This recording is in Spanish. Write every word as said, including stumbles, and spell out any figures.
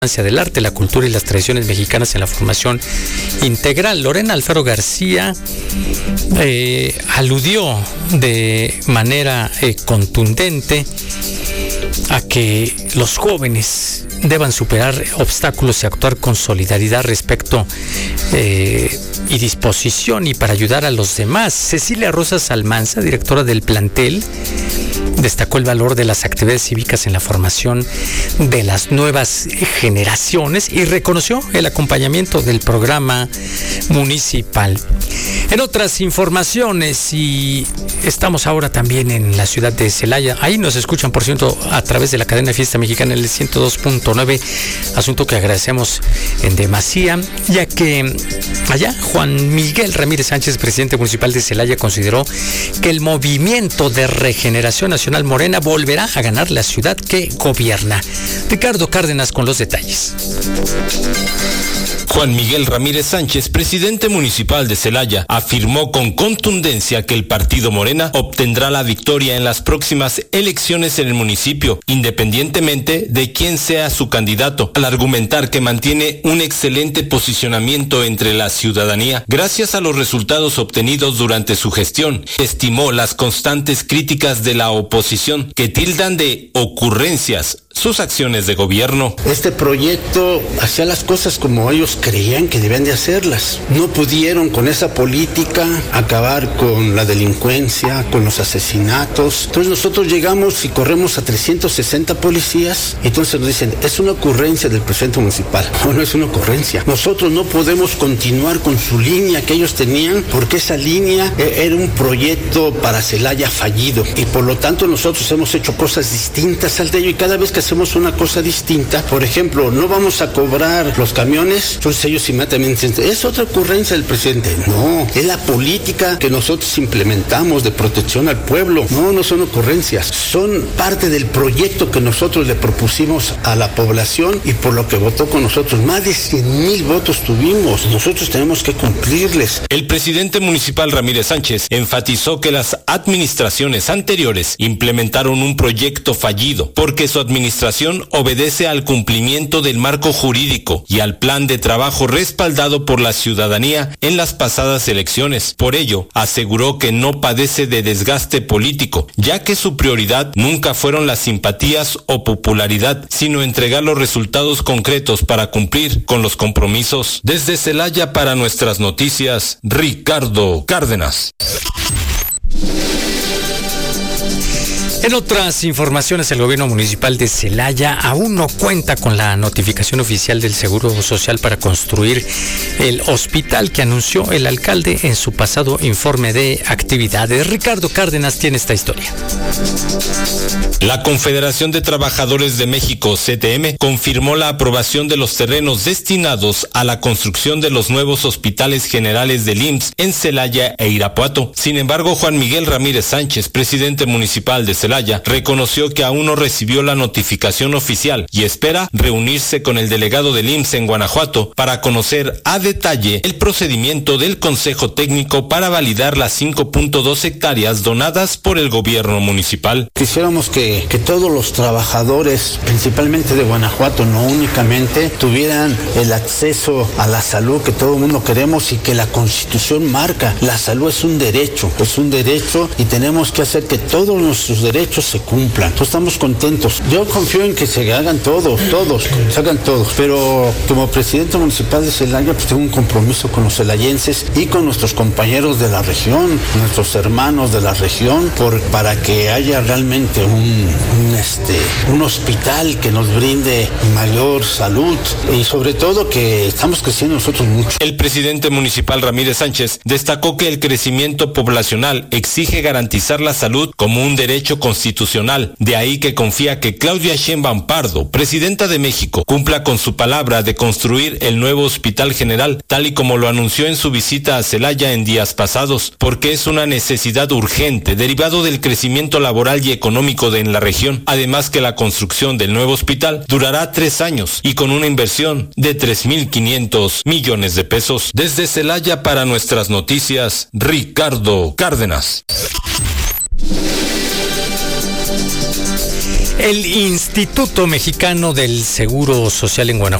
del arte, la cultura y las tradiciones mexicanas en la formación integral. Lorena Alfaro García eh, aludió de manera eh, contundente a que los jóvenes deban superar obstáculos y actuar con solidaridad respecto eh, y disposición y para ayudar a los demás. Cecilia Rosas Almanza, directora del plantel, destacó el valor de las actividades cívicas en la formación de las nuevas generaciones y reconoció el acompañamiento del programa municipal. En otras informaciones, y estamos ahora también en la ciudad de Celaya, ahí nos escuchan, por cierto, a través de la cadena Fiesta Mexicana en el ciento dos punto nueve, asunto que agradecemos en demasía, ya que allá Juan Miguel Ramírez Sánchez, presidente municipal de Celaya, consideró que el movimiento de regeneración nacional Morena volverá a ganar la ciudad que gobierna. Ricardo Cárdenas con los detalles. Juan Miguel Ramírez Sánchez, presidente municipal de Celaya, afirmó con contundencia que el partido Morena obtendrá la victoria en las próximas elecciones en el municipio, independientemente de quién sea su candidato, al argumentar que mantiene un excelente posicionamiento entre la ciudadanía, gracias a los resultados obtenidos durante su gestión. Estimó las constantes críticas de la oposición, que tildan de ocurrencias sus acciones de gobierno. Este proyecto hacía las cosas como ellos creían que debían de hacerlas. No pudieron con esa política acabar con la delincuencia, con los asesinatos. Entonces nosotros llegamos y corremos a trescientos sesenta policías. Entonces nos dicen, es una ocurrencia del presidente municipal. No, no es una ocurrencia. Nosotros no podemos continuar con su línea que ellos tenían, porque esa línea era un proyecto para Celaya fallido. Y por lo tanto nosotros hemos hecho cosas distintas al de ello, y cada vez que hacemos una cosa distinta, por ejemplo, no vamos a cobrar los camiones, entonces ellos inmediatamente dicen, es otra ocurrencia del presidente. No, es la política que nosotros implementamos de protección al pueblo. No, no son ocurrencias, son parte del proyecto que nosotros le propusimos a la población y por lo que votó con nosotros. Más de cien mil votos tuvimos, nosotros tenemos que cumplirles. El presidente municipal Ramírez Sánchez enfatizó que las administraciones anteriores implementaron un proyecto fallido porque su administración Administración obedece al cumplimiento del marco jurídico y al plan de trabajo respaldado por la ciudadanía en las pasadas elecciones. Por ello, aseguró que no padece de desgaste político, ya que su prioridad nunca fueron las simpatías o popularidad, sino entregar los resultados concretos para cumplir con los compromisos. Desde Celaya para Nuestras Noticias, Ricardo Cárdenas. En otras informaciones, el gobierno municipal de Celaya aún no cuenta con la notificación oficial del Seguro Social para construir el hospital que anunció el alcalde en su pasado informe de actividades. Ricardo Cárdenas tiene esta historia. La Confederación de Trabajadores de México, C T M, confirmó la aprobación de los terrenos destinados a la construcción de los nuevos hospitales generales del I M S S en Celaya e Irapuato. Sin embargo, Juan Miguel Ramírez Sánchez, presidente municipal de Celaya, reconoció que aún no recibió la notificación oficial y espera reunirse con el delegado del I M S S en Guanajuato para conocer a detalle el procedimiento del Consejo Técnico para validar las cinco punto dos hectáreas donadas por el gobierno municipal. Quisiéramos que, que todos los trabajadores, principalmente de Guanajuato, no únicamente, tuvieran el acceso a la salud que todo el mundo queremos y que la Constitución marca. La salud es un derecho, es un derecho y tenemos que hacer que todos nuestros derechos se cumplan. Entonces estamos contentos. Yo confío en que se hagan todos, todos, se hagan todos. Pero como presidente municipal de Celaya, pues tengo un compromiso con los celayenses y con nuestros compañeros de la región, nuestros hermanos de la región, por, para que haya realmente un, un, este, un hospital que nos brinde mayor salud y sobre todo que estamos creciendo nosotros mucho. El presidente municipal Ramírez Sánchez destacó que el crecimiento poblacional exige garantizar la salud como un derecho constitucional. De ahí que confía que Claudia Sheinbaum Pardo, presidenta de México, cumpla con su palabra de construir el nuevo Hospital General, tal y como lo anunció en su visita a Celaya en días pasados, porque es una necesidad urgente derivado del crecimiento laboral y económico de en la región. Además que la construcción del nuevo hospital durará tres años y con una inversión de tres mil quinientos millones de pesos. Desde Celaya para Nuestras Noticias, Ricardo Cárdenas. El Instituto Mexicano del Seguro Social en Guanajuato